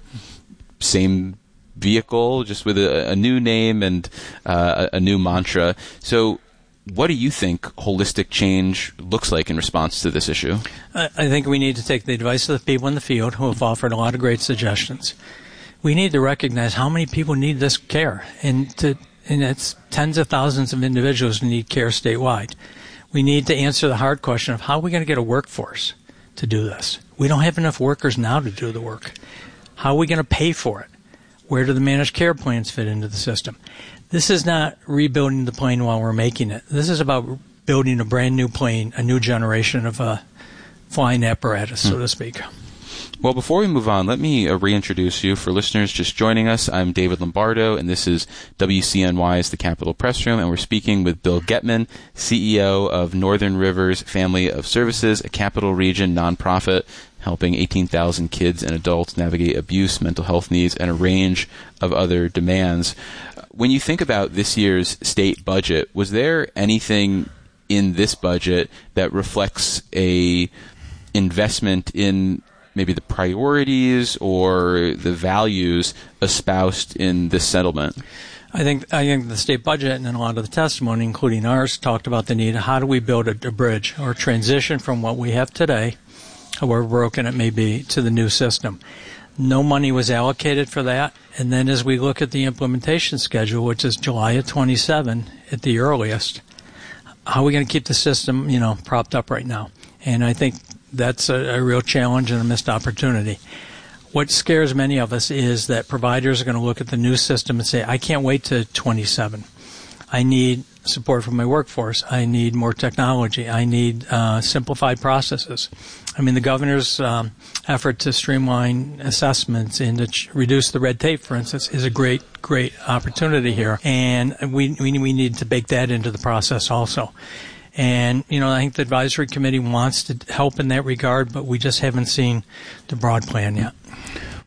same vehicle, just with a, a new name and uh, a, a new mantra. So what do you think holistic change looks like in response to this issue? I, I think we need to take the advice of the people in the field who have offered a lot of great suggestions. We need to recognize how many people need this care, and to and it's tens of thousands of individuals who need care statewide. We need to answer the hard question of how are we going to get a workforce to do this? We don't have enough workers now to do the work. How are we going to pay for it? Where do the managed care plans fit into the system? This is not rebuilding the plane while we're making it. This is about building a brand new plane, a new generation of uh, flying apparatus, so to speak. Well, before we move on, let me uh, reintroduce you. For listeners just joining us, I'm David Lombardo, and this is W C N Y's The Capitol Press Room, and we're speaking with Bill Getman, C E O of Northern Rivers Family of Services, a Capital Region nonprofit helping eighteen thousand kids and adults navigate abuse, mental health needs, and a range of other demands. When you think about this year's state budget, was there anything in this budget that reflects a investment in maybe the priorities or the values espoused in this settlement? I think I think the state budget and a lot of the testimony, including ours, talked about the need of how do we build a, a bridge or transition from what we have today, however broken it may be, to the new system. No money was allocated for that. And then as we look at the implementation schedule, which is July of twenty-seven at the earliest, how are we going to keep the system, you know, propped up right now? And I think that's a, a real challenge and a missed opportunity. What scares many of us is that providers are going to look at the new system and say, I can't wait to twenty-seven. I need support from my workforce. I need more technology. I need uh, simplified processes. I mean, the governor's um, effort to streamline assessments and to ch- reduce the red tape, for instance, is a great, great opportunity here. And we, we we need to bake that into the process also. And, you know, I think the advisory committee wants to help in that regard, but we just haven't seen the broad plan yet.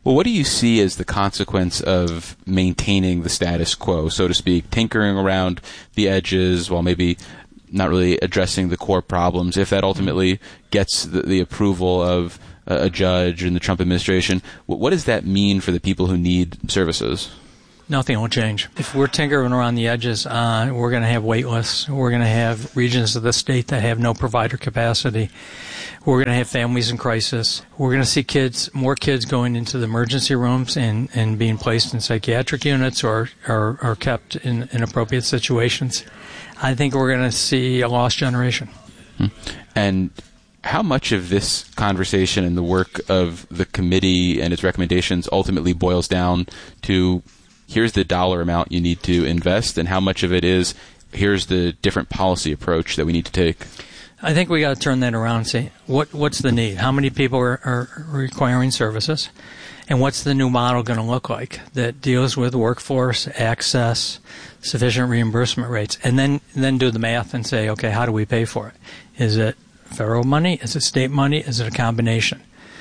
Well, what do you see as the consequence of maintaining the status quo, so to speak, tinkering around the edges while maybe not really addressing the core problems, if that ultimately gets the, the approval of a, a judge in the Trump administration? What, what does that mean for the people who need services? Nothing will change. If we're tinkering around the edges, uh, we're going to have wait lists. We're going to have regions of the state that have no provider capacity. We're going to have families in crisis. We're going to see kids, more kids going into the emergency rooms and, and being placed in psychiatric units or, or, or kept in inappropriate situations. I think we're going to see a lost generation. Hmm. And how much of this conversation and the work of the committee and its recommendations ultimately boils down to here's the dollar amount you need to invest, and how much of it is here's the different policy approach that we need to take? I think we got to turn that around and say, what what's the need? How many people are, are requiring services? And what's the new model going to look like that deals with workforce, access, sufficient reimbursement rates? And then, then do the math and say, okay, how do we pay for it? Is it federal money? Is it state money? Is it a combination?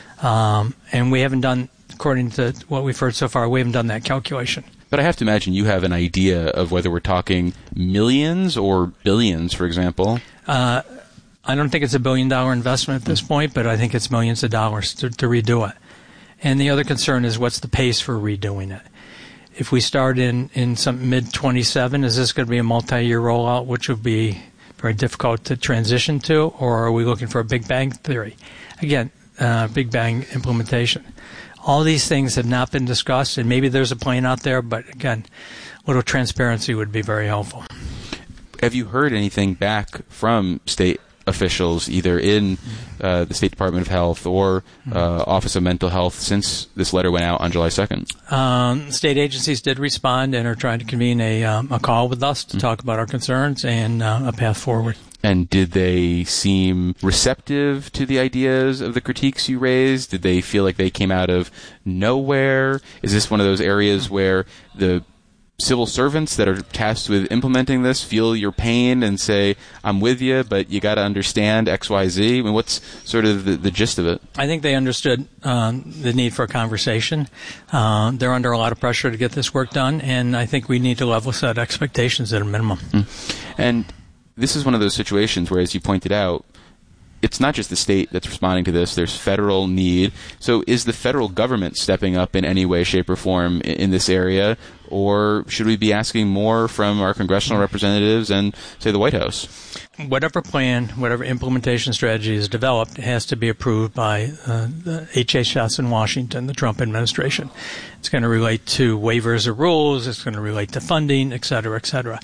Um, and we haven't done, according to what we've heard so far, we haven't done that calculation. But I have to imagine you have an idea of whether we're talking millions or billions, for example. Uh, I don't think it's a billion-dollar investment at this point, but I think it's millions of dollars to, to redo it. And the other concern is what's the pace for redoing it? If we start in, in some mid twenty-seven, is this going to be a multi-year rollout, which will be very difficult to transition to, or are we looking for a Big Bang theory? Again, uh, Big Bang implementation. All these things have not been discussed, and maybe there's a plan out there, but again, a little transparency would be very helpful. Have you heard anything back from state officials, either in uh, the State Department of Health or uh, Office of Mental Health, since this letter went out on July second? Um, state agencies did respond and are trying to convene a, um, a call with us to mm-hmm. talk about our concerns and uh, a path forward. And did they seem receptive to the ideas of the critiques you raised? Did they feel like they came out of nowhere? Is this one of those areas where the civil servants that are tasked with implementing this feel your pain and say, I'm with you, but you got to understand X, Y, Z? I mean, what's sort of the, the gist of it? I think they understood um, the need for a conversation. Uh, they're under a lot of pressure to get this work done, and I think we need to level set expectations at a minimum. Mm. And this is one of those situations where, as you pointed out, it's not just the state that's responding to this. There's federal need. So is the federal government stepping up in any way, shape, or form in, in this area? Or should we be asking more from our congressional representatives and, say, the White House? Whatever plan, whatever implementation strategy is developed has to be approved by uh, the H H S in Washington, the Trump administration. It's going to relate to waivers of rules. It's going to relate to funding, et cetera, et cetera.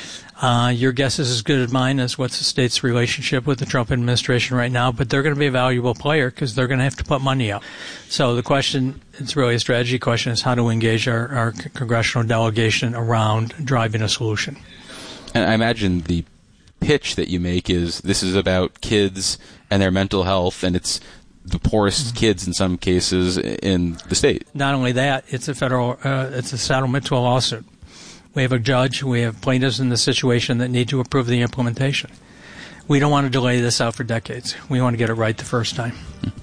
Uh, your guess is as good as mine as what's the state's relationship with the Trump administration right now, but they're going to be a valuable player because they're going to have to put money up. So the question, it's really a strategy question, is how do we engage our, our congressional delegation around driving a solution? And I imagine the pitch that you make is this is about kids and their mental health, and it's the poorest mm-hmm. kids in some cases in the state. Not only that, it's a federal, uh, it's a settlement to a lawsuit. We have a judge, we have plaintiffs in the situation that need to approve the implementation. We don't want to delay this out for decades. We want to get it right the first time.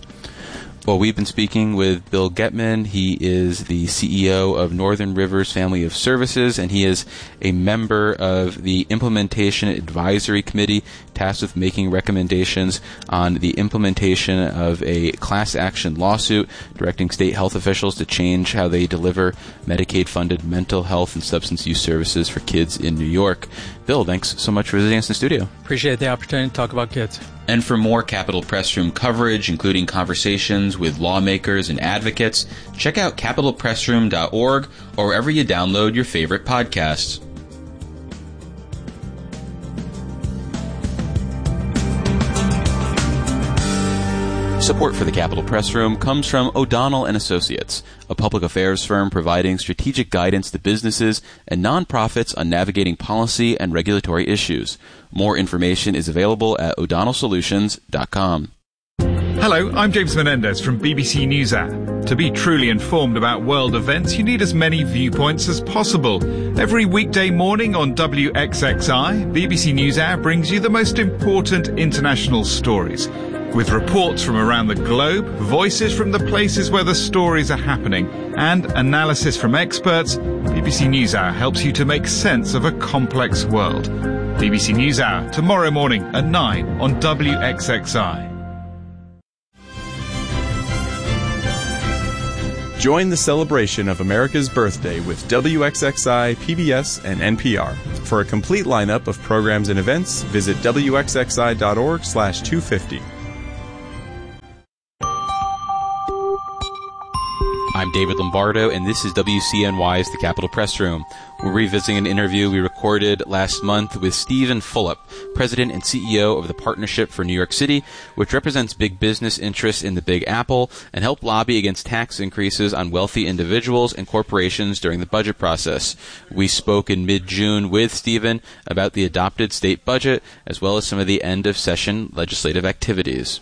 Well, we've been speaking with Bill Getman. He is the C E O of Northern Rivers Family of Services, and he is a member of the Implementation Advisory Committee tasked with making recommendations on the implementation of a class action lawsuit directing state health officials to change how they deliver Medicaid-funded mental health and substance use services for kids in New York. Bill, thanks so much for visiting us in the studio. Appreciate the opportunity to talk about kids. And for more Capitol Press Room coverage, including conversations with lawmakers and advocates, check out capitol press room dot org or wherever you download your favorite podcasts. Support for the Capitol Press Room comes from O'Donnell and Associates, a public affairs firm providing strategic guidance to businesses and nonprofits on navigating policy and regulatory issues. More information is available at o'donnell solutions dot com. Hello, I'm James Menendez from B B C News App. To be truly informed about world events, you need as many viewpoints as possible. Every weekday morning on W X X I, B B C News Hour brings you the most important international stories. With reports from around the globe, voices from the places where the stories are happening, and analysis from experts, B B C NewsHour helps you to make sense of a complex world. B B C NewsHour, tomorrow morning at nine on W X X I. Join the celebration of America's birthday with W X X I, P B S, and N P R. For a complete lineup of programs and events, visit W X X I dot org slash two fifty. I'm David Lombardo, and this is W C N Y's The Capitol Press Room. We're revisiting an interview we recorded last month with Stephen Fulop, President and C E O of the Partnership for New York City, which represents big business interests in the Big Apple and helped lobby against tax increases on wealthy individuals and corporations during the budget process. We spoke in mid-June with Stephen about the adopted state budget, as well as some of the end-of-session legislative activities.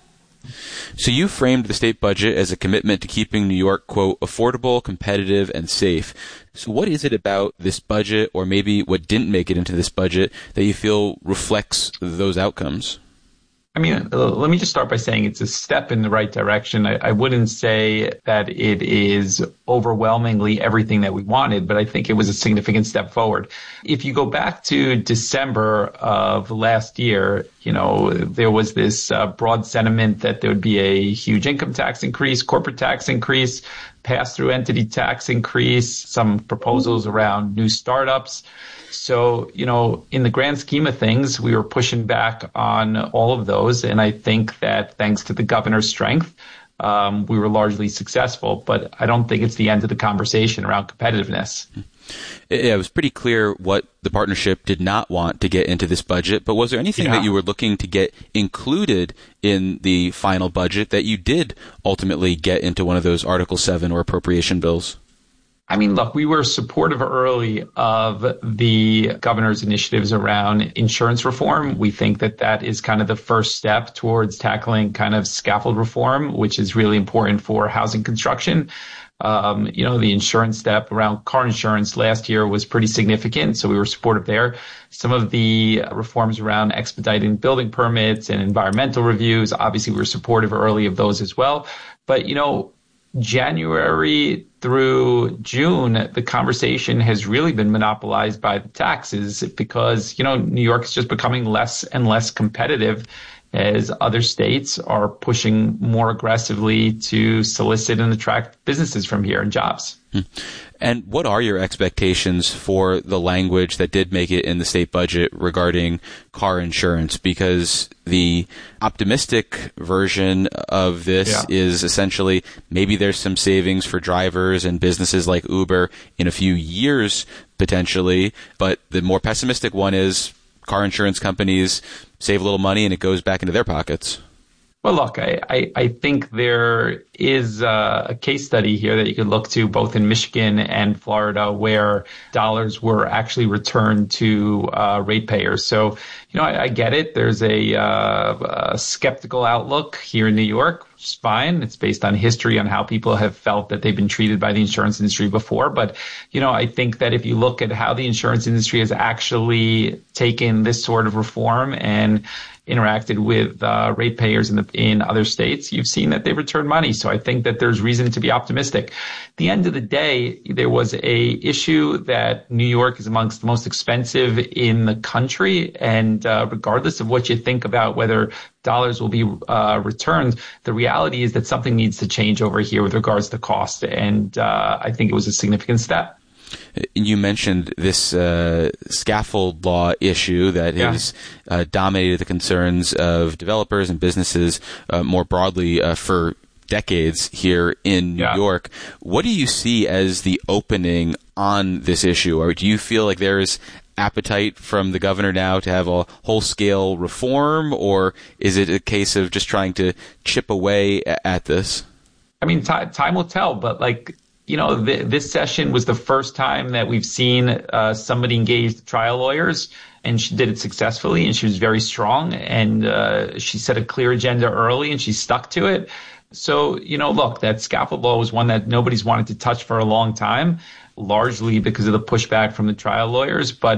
So you framed the state budget as a commitment to keeping New York, quote, affordable, competitive, and safe. So what is it about this budget, or maybe what didn't make it into this budget, that you feel reflects those outcomes? I mean, let me just start by saying it's a step in the right direction. I, I wouldn't say that it is overwhelmingly everything that we wanted, but I think it was a significant step forward. If you go back to December of last year, you know, there was this uh, broad sentiment that there would be a huge income tax increase, corporate tax increase, pass-through entity tax increase, some proposals around new startups. So, you know, in the grand scheme of things, we were pushing back on all of those. And I think that thanks to the governor's strength, um, we were largely successful. But I don't think it's the end of the conversation around competitiveness. It was pretty clear what the partnership did not want to get into this budget. But was there anything yeah. that you were looking to get included in the final budget that you did ultimately get into one of those Article seven or appropriation bills? I mean, look, we were supportive early of the governor's initiatives around insurance reform. We think that that is kind of the first step towards tackling kind of scaffold reform, which is really important for housing construction. Um, you know, the insurance step around car insurance last year was pretty significant, so we were supportive there. Some of the reforms around expediting building permits and environmental reviews, obviously we were supportive early of those as well. But, you know, January through June, the conversation has really been monopolized by the taxes because, you know, New York is just becoming less and less competitive as other states are pushing more aggressively to solicit and attract businesses from here and jobs. And what are your expectations for the language that did make it in the state budget regarding car insurance? Because the optimistic version of this yeah. is essentially maybe there's some savings for drivers and businesses like Uber in a few years potentially, but the more pessimistic one is car insurance companies save a little money and it goes back into their pockets. Well, look, I, I, I think there is uh, a case study here that you could look to both in Michigan and Florida where dollars were actually returned to uh, ratepayers. So, you know, I, I get it. There's a, uh, a skeptical outlook here in New York, which is fine. It's based on history on how people have felt that they've been treated by the insurance industry before. But, you know, I think that if you look at how the insurance industry has actually taken this sort of reform and interacted with uh, ratepayers in the in other states, you've seen that they return money. So I think that there's reason to be optimistic. At the end of the day, there was a issue that New York is amongst the most expensive in the country, and uh, regardless of what you think about whether dollars will be uh, returned, the reality is that something needs to change over here with regards to cost, and uh, I think it was a significant step. You mentioned this uh, scaffold law issue that yeah. has uh, dominated the concerns of developers and businesses uh, more broadly uh, for decades here in New yeah. York. What do you see as the opening on this issue? Or do you feel like there is appetite from the governor now to have a whole-scale reform, or is it a case of just trying to chip away at this? I mean, t- time will tell, but like, you know, th- this session was the first time that we've seen uh, somebody engage the trial lawyers, and she did it successfully, and she was very strong, and uh, she set a clear agenda early, and she stuck to it. So, you know, look, that scaffold law was one that nobody's wanted to touch for a long time, largely because of the pushback from the trial lawyers. But,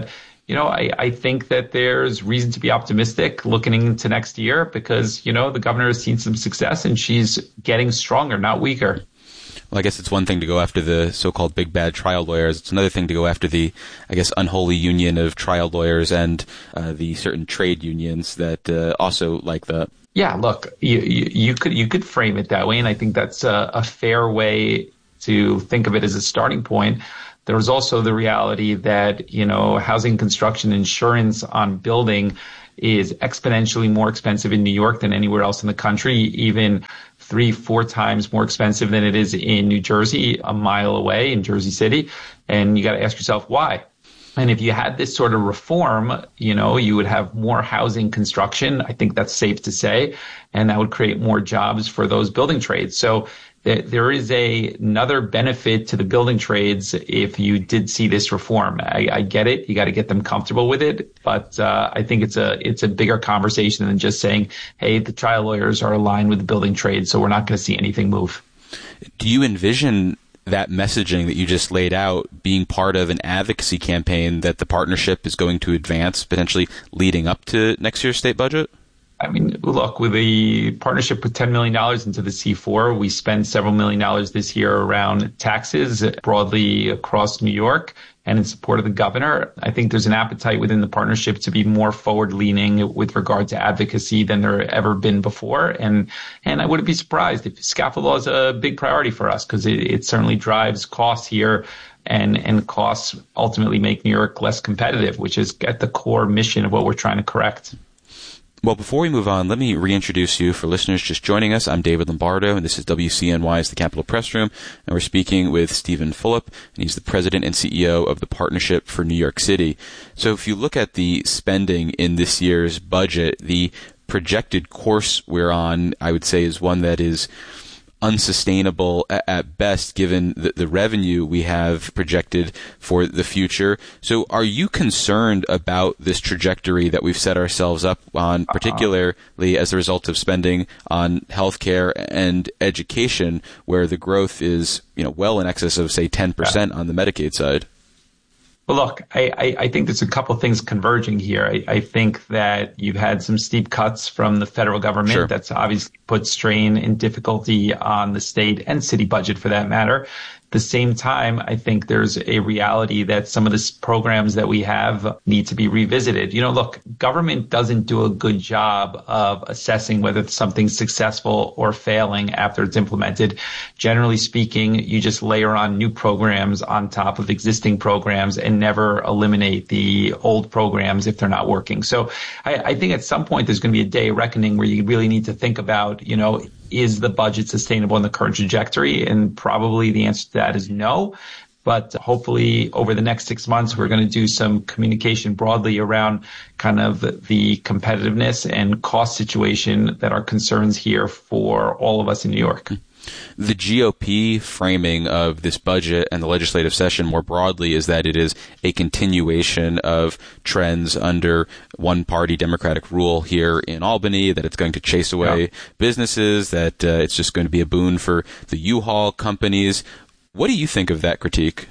you know, I, I think that there's reason to be optimistic looking into next year because, you know, the governor has seen some success and she's getting stronger, not weaker. Well, I guess it's one thing to go after the so-called big bad trial lawyers. It's another thing to go after the, I guess, unholy union of trial lawyers and uh, the certain trade unions that uh, also like that. Yeah, look, you, you, you could you could frame it that way, and I think that's a, a fair way to think of it as a starting point. There was also the reality that, you know, housing construction insurance on building is exponentially more expensive in New York than anywhere else in the country, even three, four times more expensive than it is in New Jersey, a mile away in Jersey City. And you got to ask yourself why. And if you had this sort of reform, you know, you would have more housing construction. I think that's safe to say. And that would create more jobs for those building trades. So th- there is a, another benefit to the building trades if you did see this reform. I, I get it. You got to get them comfortable with it. But uh, I think it's a it's a bigger conversation than just saying, hey, the trial lawyers are aligned with the building trades, so we're not going to see anything move. Do you envision that messaging that you just laid out being part of an advocacy campaign that the partnership is going to advance, potentially leading up to next year's state budget? I mean, look, with the partnership with ten million dollars into the C four, we spend several million dollars this year around taxes broadly across New York and in support of the governor. I think there's an appetite within the partnership to be more forward-leaning with regard to advocacy than there ever been before. And and I wouldn't be surprised if scaffold law is a big priority for us because it, it certainly drives costs here. And, and costs ultimately make New York less competitive, which is at the core mission of what we're trying to correct. Well, before we move on, let me reintroduce you for listeners just joining us. I'm David Lombardo, and this is W C N Y's The Capitol Press Room, and we're speaking with Stephen Fulop, and he's the president and C E O of the Partnership for New York City. So if you look at the spending in this year's budget, the projected course we're on, I would say, is one that is unsustainable at best given the, the revenue we have projected for the future. So are you concerned about this trajectory that we've set ourselves up on, particularly as a result of spending on healthcare and education, where the growth is, you know, well in excess of, say, ten percent on the Medicaid side? Well, look, I, I, I think there's a couple of things converging here. I, I think that you've had some steep cuts from the federal government. Sure. That's obviously put strain and difficulty on the state and city budget for that matter. At the same time, I think there's a reality that some of the programs that we have need to be revisited. You know, look, government doesn't do a good job of assessing whether something's successful or failing after it's implemented. Generally speaking, you just layer on new programs on top of existing programs and never eliminate the old programs if they're not working. So I, I think at some point there's going to be a day of reckoning where you really need to think about, you know, is the budget sustainable in the current trajectory? And probably the answer to that is no. But hopefully over the next six months, we're going to do some communication broadly around kind of the competitiveness and cost situation that are concerns here for all of us in New York. The G O P framing of this budget and the legislative session more broadly is that it is a continuation of trends under one-party Democratic rule here in Albany, that it's going to chase away yeah. businesses, that uh, it's just going to be a boon for the U-Haul companies. What do you think of that critique?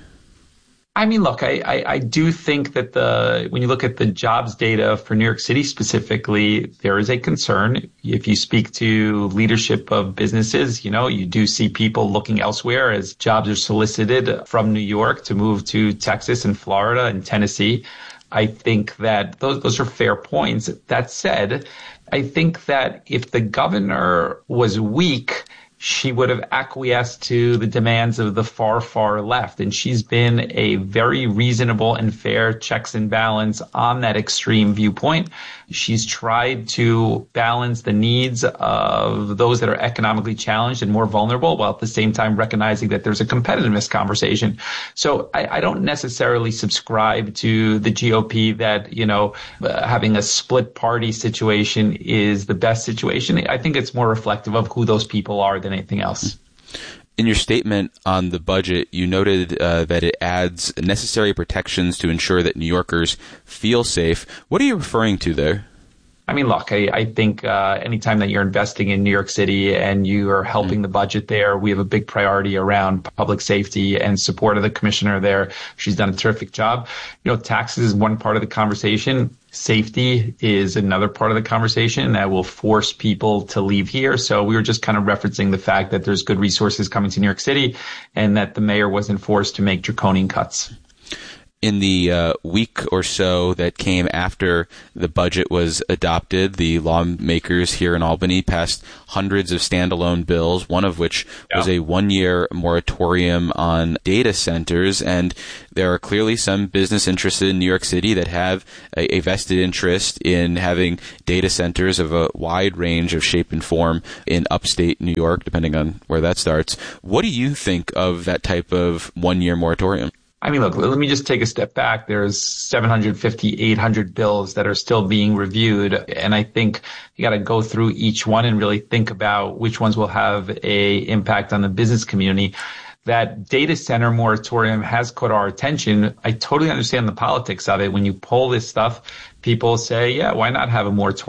I mean, look, I, I, I do think that the when you look at the jobs data for New York City specifically, there is a concern. If you speak to leadership of businesses, you know, you do see people looking elsewhere as jobs are solicited from New York to move to Texas and Florida and Tennessee. I think that those those are fair points. That said, I think that if the governor was weak, she would have acquiesced to the demands of the far, far left. And she's been a very reasonable and fair checks and balance on that extreme viewpoint. She's tried to balance the needs of those that are economically challenged and more vulnerable, while at the same time recognizing that there's a competitiveness conversation. So I, I don't necessarily subscribe to the G O P that, you know, uh, having a split party situation is the best situation. I think it's more reflective of who those people are than anything else. In your statement on the budget, you noted uh, that it adds necessary protections to ensure that New Yorkers feel safe. What are you referring to there? I mean, look, I, I think uh, anytime that you're investing in New York City and you are helping mm. the budget there, we have a big priority around public safety and support of the commissioner there. She's done a terrific job. You know, taxes is one part of the conversation. Safety is another part of the conversation that will force people to leave here. So we were just kind of referencing the fact that there's good resources coming to New York City and that the mayor wasn't forced to make draconian cuts. In the uh, week or so that came after the budget was adopted, the lawmakers here in Albany passed hundreds of standalone bills, one of which yeah. was a one-year moratorium on data centers. And there are clearly some business interests in New York City that have a, a vested interest in having data centers of a wide range of shape and form in upstate New York, depending on where that starts. What do you think of that type of one-year moratorium? I mean, look, let me just take a step back. There's seven hundred fifty, eight hundred bills that are still being reviewed. And I think you got to go through each one and really think about which ones will have a impact on the business community. That data center moratorium has caught our attention. I totally understand the politics of it. When you pull this stuff, people say, yeah, why not have a moratorium?